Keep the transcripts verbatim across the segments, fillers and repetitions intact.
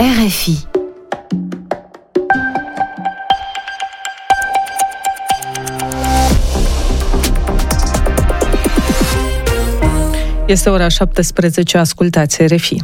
R F I. Este ora șaptesprezece, ascultați R F I.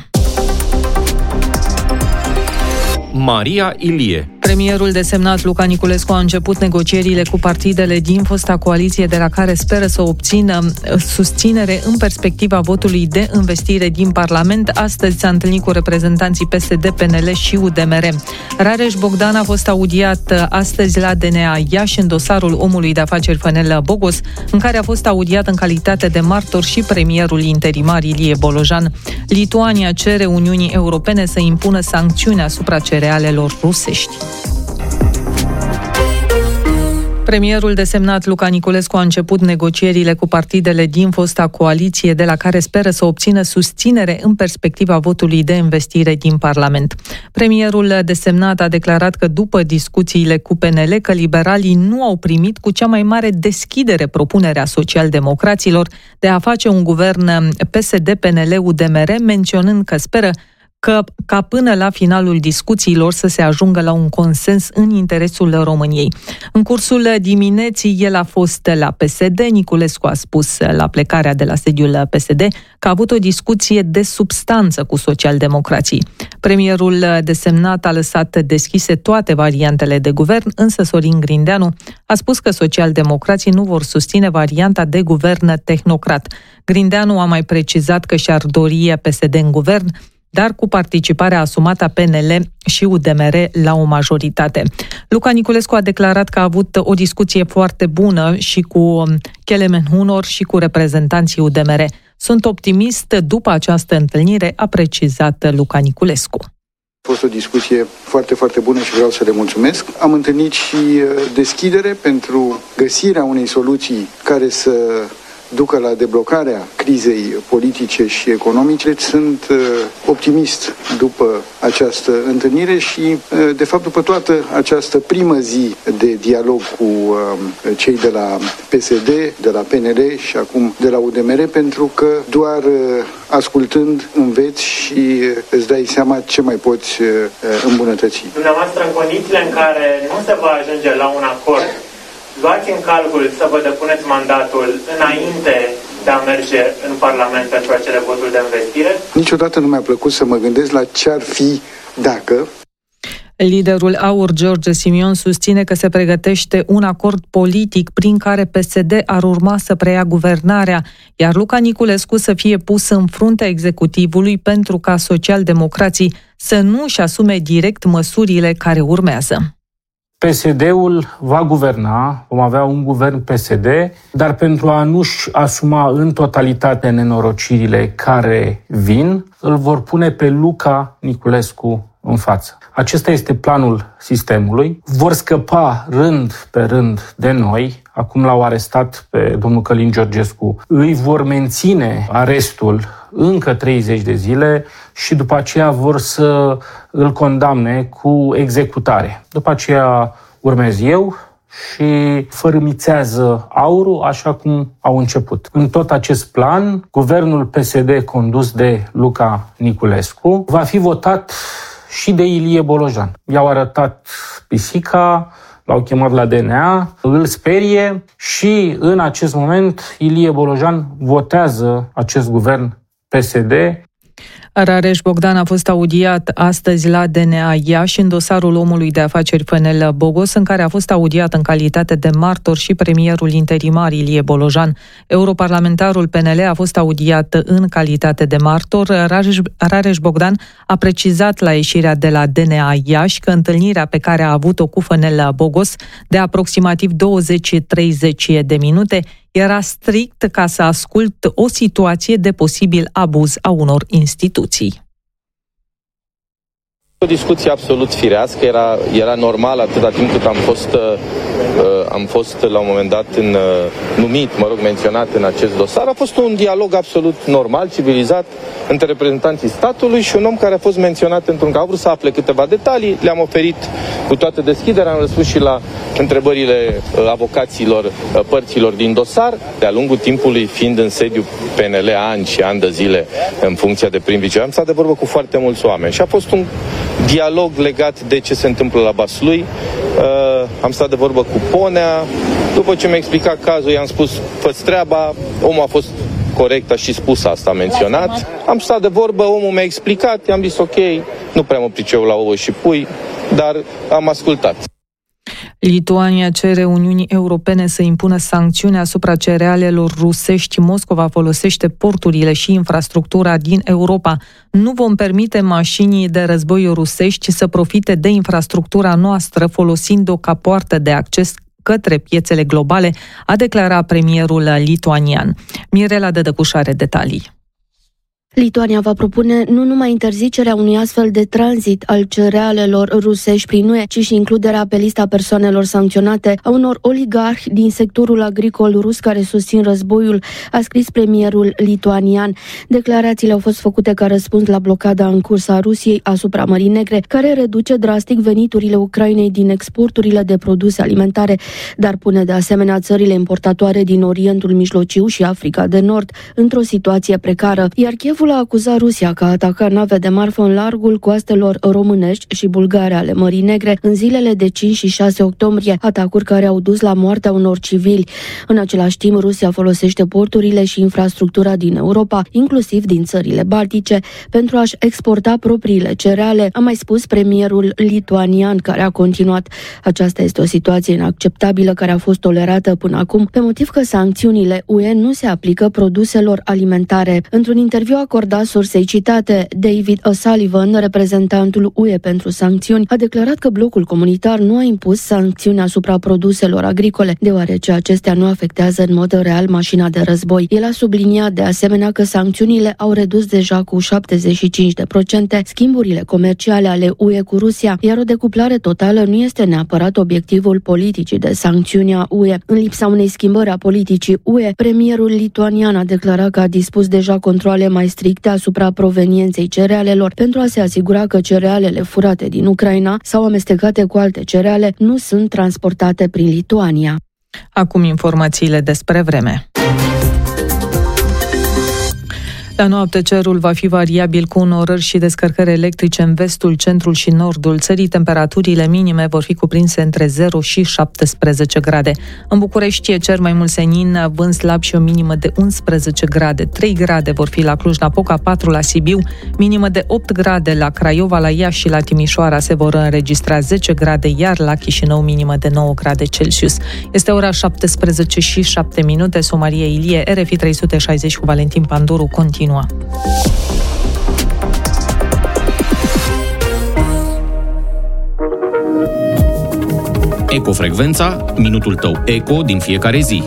Maria Ilie. Premierul desemnat Luca Niculescu a început negocierile cu partidele din fosta coaliție, de la care speră să obțină susținere în perspectiva votului de învestire din Parlament. Astăzi s-a întâlnit cu reprezentanții P S D, P N L și U D M R. Rareș Bogdan a fost audiat astăzi la D N A Iași în dosarul omului de afaceri Fănel Bogos, în care a fost audiat în calitate de martor și premierul interimar Ilie Bolojan. Lituania cere Uniunii Europene să impună sancțiuni asupra cerealelor rusești. Premierul desemnat Luca Niculescu a început negocierile cu partidele din fosta coaliție, de la care speră să obțină susținere în perspectiva votului de învestire din Parlament. Premierul desemnat a declarat că după discuțiile cu P N L, că liberalii nu au primit cu cea mai mare deschidere propunerea socialdemocraților de a face un guvern P S D, P N L, U D M R, menționând că speră că ca până la finalul discuțiilor să se ajungă la un consens în interesul României. În cursul dimineții el a fost la P S D. Niculescu a spus la plecarea de la sediul P S D că a avut o discuție de substanță cu socialdemocrații. Premierul desemnat a lăsat deschise toate variantele de guvern, însă Sorin Grindeanu a spus că socialdemocrații nu vor susține varianta de guvern tehnocrat. Grindeanu a mai precizat că și-ar dori P S D în guvern, dar cu participarea asumată a P N L și U D M R la o majoritate. Luca Niculescu a declarat că a avut o discuție foarte bună și cu Kelemen Hunor și cu reprezentanții U D M R. Sunt optimist după această întâlnire, a precizat Luca Niculescu. A fost o discuție foarte, foarte bună și vreau să le mulțumesc. Am întâlnit și deschidere pentru găsirea unei soluții care să ducă la deblocarea crizei politice și economice. Sunt uh, optimist după această întâlnire și, uh, de fapt, după toată această primă zi de dialog cu uh, cei de la P S D, de la P N L și acum de la U D M R, pentru că doar uh, ascultând înveți și uh, îți dai seama ce mai poți uh, îmbunătăți. Dumneavoastră, în condițiile în care nu se va ajunge la un acord, luați în calcul să vă depuneți mandatul înainte de a merge în Parlament pentru a cere votul de învestire? Niciodată nu mi-a plăcut să mă gândesc la ce ar fi dacă. Liderul AUR, George Simion, susține că se pregătește un acord politic prin care P S D ar urma să preia guvernarea, iar Luca Niculescu să fie pus în fruntea executivului pentru ca socialdemocrații să nu își asume direct măsurile care urmează. P S D-ul va guverna, vom avea un guvern P S D, dar pentru a nu-și asuma în totalitate nenorocirile care vin, îl vor pune pe Luca Niculescu în față. Acesta este planul sistemului. Vor scăpa rând pe rând de noi. Acum l-au arestat pe domnul Călin Georgescu. Îi vor menține arestul încă treizeci de zile și după aceea vor să îl condamne cu executare. După aceea urmez eu și fărâmițează aurul așa cum au început. În tot acest plan, guvernul P S D condus de Luca Niculescu va fi votat și de Ilie Bolojan. I-au arătat pisica, l-au chemat la D N A, îl sperie și în acest moment Ilie Bolojan votează acest guvern P S D. Rareș Bogdan a fost audiat astăzi la D N A Iași în dosarul omului de afaceri Fănel Bogos, în care a fost audiat în calitate de martor și premierul interimar Ilie Bolojan. Europarlamentarul P N L a fost audiat în calitate de martor. Rareș, Rareș Bogdan a precizat la ieșirea de la D N A Iași că întâlnirea pe care a avut-o cu Fănel Bogos de aproximativ douăzeci treizeci de minute era strict ca să ascult o situație de posibil abuz a unor instituții. O discuție absolut firească, era, era normal atâta timp cât am fost am fost la un moment dat în, numit, mă rog, menționat în acest dosar. A fost un dialog absolut normal, civilizat, între reprezentanții statului și un om care a fost menționat într-un că au vrut să afle câteva detalii, le-am oferit cu toată deschiderea, am răspuns și la întrebările avocaților părților din dosar, de-a lungul timpului fiind în sediu P N L ani și ani de zile în funcția de prim-vicepreședinte. Am stat de vorbă cu foarte mulți oameni și a fost un dialog legat de ce se întâmplă la Vaslui. Uh, am stat de vorbă cu Ponea. După ce mi-a explicat cazul, i-am spus, fă-ți treaba. Omul a fost corect, a și spus asta, a menționat. Am stat de vorbă, omul mi-a explicat, i-am zis ok, nu prea mă pricep la ouă și pui, dar am ascultat. Lituania cere Uniunii Europene să impună sancțiuni asupra cerealelor rusești. Moscova folosește porturile și infrastructura din Europa. Nu vom permite mașinii de război rusești să profite de infrastructura noastră folosind-o ca poartă de acces către piețele globale, a declarat premierul lituanian. Mirela Dădăcuș are detalii. Lituania va propune nu numai interzicerea unui astfel de tranzit al cerealelor rusești prin U E, ci și includerea pe lista persoanelor sancționate a unor oligarhi din sectorul agricol rus care susțin războiul, a scris premierul lituanian. Declarațiile au fost făcute ca răspuns la blocada în curs a Rusiei asupra Mării Negre, care reduce drastic veniturile Ucrainei din exporturile de produse alimentare, dar pune de asemenea țările importatoare din Orientul Mijlociu și Africa de Nord într-o situație precară, iar Kievul a acuzat Rusia că a atacat nave de marfă în largul coastelor românești și bulgare ale Mării Negre în zilele de cinci și șase octombrie, atacuri care au dus la moartea unor civili. În același timp, Rusia folosește porturile și infrastructura din Europa, inclusiv din țările baltice, pentru a-și exporta propriile cereale, a mai spus premierul lituanian, care a continuat. Aceasta este o situație inacceptabilă care a fost tolerată până acum, pe motiv că sancțiunile U E nu se aplică produselor alimentare. Într-un interviu acordat sursei citate, David O'Sullivan, reprezentantul U E pentru sancțiuni, a declarat că blocul comunitar nu a impus sancțiuni asupra produselor agricole, deoarece acestea nu afectează în mod real mașina de război. El a subliniat de asemenea că sancțiunile au redus deja cu șaptezeci și cinci la sută schimburile comerciale ale U E cu Rusia, iar o decuplare totală nu este neapărat obiectivul politicii de sancțiuni a U E. În lipsa unei schimbări a politicii U E, premierul lituanian a declarat că a dispus deja controale mai stricte asupra provenienței cerealelor pentru a se asigura că cerealele furate din Ucraina sau amestecate cu alte cereale nu sunt transportate prin Lituania. Acum informațiile despre vreme. La noapte cerul va fi variabil cu unorări și descărcări electrice în vestul, centrul și nordul țării. Temperaturile minime vor fi cuprinse între zero și șaptesprezece grade. În București e cer mai mult senin, vânt slab și o minimă de unsprezece grade. trei grade vor fi la Cluj-Napoca, patru la Sibiu, minimă de opt grade la Craiova, la Iași și la Timișoara se vor înregistra zece grade, iar la Chișinău minimă de nouă grade Celsius. Este ora șaptesprezece și șapte minute. Somaria Ilie, R F I trei sute șaizeci cu Valentin Panduru continuă. Ecofrecvența, minutul tău eco din fiecare zi.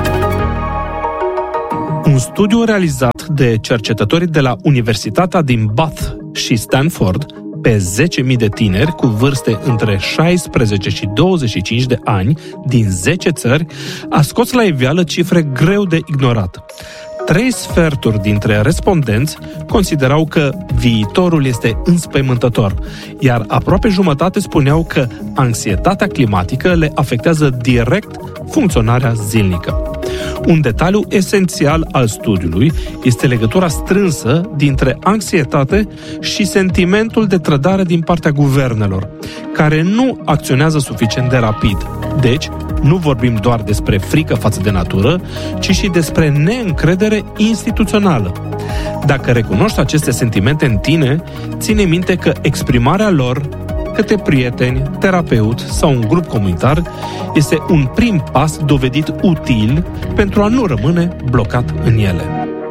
Un studiu realizat de cercetători de la Universitatea din Bath și Stanford pe zece mii de tineri cu vârste între șaisprezece și douăzeci și cinci de ani din zece țări a scos la iveală cifre greu de ignorat. Trei sferturi dintre respondenți considerau că viitorul este înspăimântător, iar aproape jumătate spuneau că anxietatea climatică le afectează direct funcționarea zilnică. Un detaliu esențial al studiului este legătura strânsă dintre anxietate și sentimentul de trădare din partea guvernelor, care nu acționează suficient de rapid. Deci, nu vorbim doar despre frică față de natură, ci și despre neîncredere instituțională. Dacă recunoști aceste sentimente în tine, ține minte că exprimarea lor către prieteni, terapeut sau un grup comunitar este un prim pas dovedit util pentru a nu rămâne blocat în ele.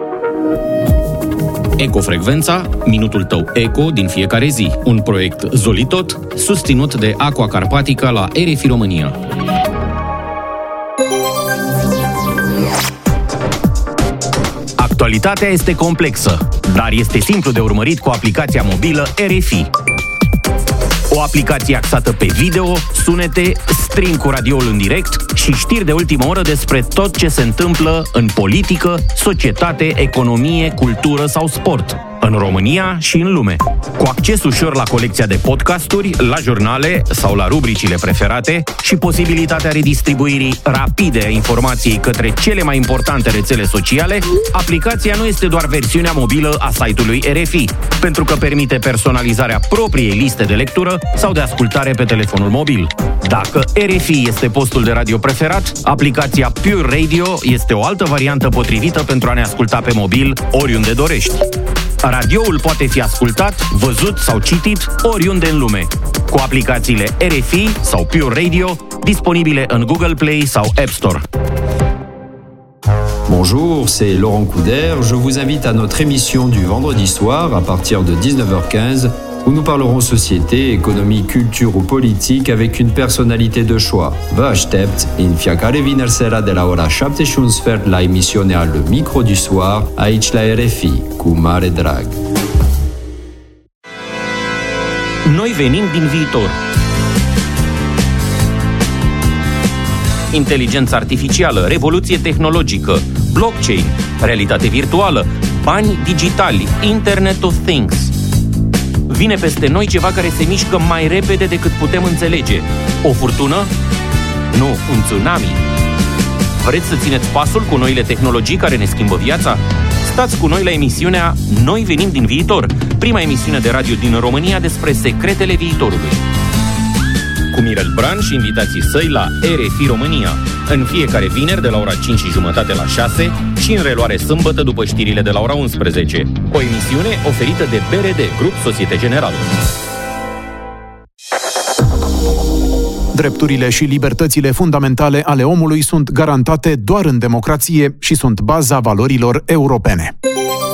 Ecofrecvența, minutul tău eco din fiecare zi. Un proiect Zolitot, susținut de Aqua Carpatica la R F I România. Actualitatea este complexă, dar este simplu de urmărit cu aplicația mobilă R F I. O aplicație axată pe video, sunete, stream cu radioul în direct și știri de ultimă oră despre tot ce se întâmplă în politică, societate, economie, cultură sau sport, în România și în lume. Cu acces ușor la colecția de podcasturi, la jurnale sau la rubricile preferate și posibilitatea redistribuirii rapide a informației către cele mai importante rețele sociale, aplicația nu este doar versiunea mobilă a site-ului R F I, pentru că permite personalizarea propriei liste de lectură sau de ascultare pe telefonul mobil. Dacă R F I este postul de radio preferat, aplicația Pure Radio este o altă variantă potrivită pentru a ne asculta pe mobil oriunde dorești. Radioul poate fi ascultat, văzut sau citit oriunde în lume, cu aplicațiile R F I sau Pure Radio, disponibile în Google Play sau App Store. Bonjour, c'est Laurent Couder. Je vous invite à notre émission du vendredi soir à partir de dix-neuf heures quinze, où nous parlerons société, économie, culture ou politique avec une personnalité de choix. Vă aștept în fiecare vineri seara de la ora șapte și un sfert la emisiunea Le Micro du Soir, aici la R F I, cu mare drag. Noi venim din viitor. Inteligență artificială, revoluție tehnologică, blockchain, realitate virtuală, bani digitali, Internet of Things. Vine peste noi ceva care se mișcă mai repede decât putem înțelege. O furtună? Nu, un tsunami. Vreți să țineți pasul cu noile tehnologii care ne schimbă viața? Stați cu noi la emisiunea Noi venim din viitor, prima emisiune de radio din România despre secretele viitorului. Cu Mirel Bran și invitații săi la R F I România, în fiecare vineri de la ora cinci și jumătate la șase și în reluare sâmbătă după știrile de la ora unsprezece. O emisiune oferită de B R D, Grup Societe Generală. Drepturile și libertățile fundamentale ale omului sunt garantate doar în democrație și sunt baza valorilor europene.